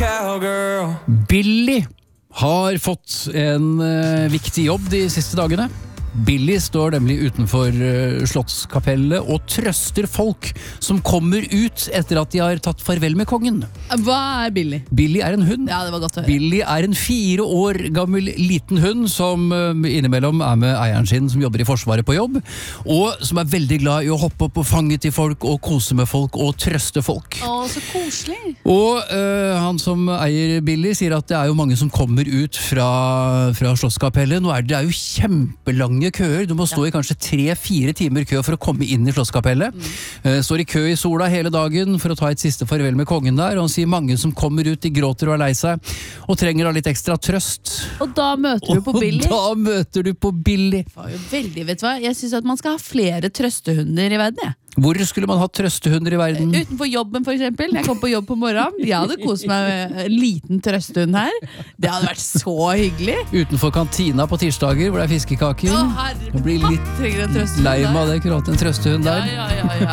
cowgirl. Billy har fått en viktig jobb de siste dagene. Billy står nemlig utenfor Slottskapellet og trøster folk som kommer ut etter at de har tatt farvel med kongen. Hva Billy? Billy en hund. Ja, det var godt å høre. Billy en 4 år gammel liten hund som innimellom med eieren sin som jobber i Forsvaret på jobb, og som veldig glad i å hoppe opp på fanget til folk og kose med folk og trøste folk. Å, så koselig. Og han som eier Billy sier at det jo mange som kommer ut fra Slottskapellet. Nå det jo kjempelange køer. Du må stå i kanskje 3-4 timer kø for å komme inn i Slottskapellet. Står i kø i sola hele dagen for å ta et siste farvel med kongen der, og han sier mange som kommer ut, de gråter og lei seg, og trenger da litt ekstra trøst. Og da møter du på Billy. Og da møter du på Billy. Det var jo veldig, vet du hva? Jeg synes at man skal ha flere trøstehunder i verden, Hvor skulle man ha trøstehunder i verden? Utenfor jobben for eksempel. Når jeg kom på jobb på morgenen, jeg hadde kost meg med en liten trøstehund her. Det hadde vært så hyggelig. Utenfor kantina på tirsdager hvor det fiskekaker. Å, herre, Jeg blir litt trenger en trøstehund lei meg av der. det, akkurat en trøstehund der. Ja.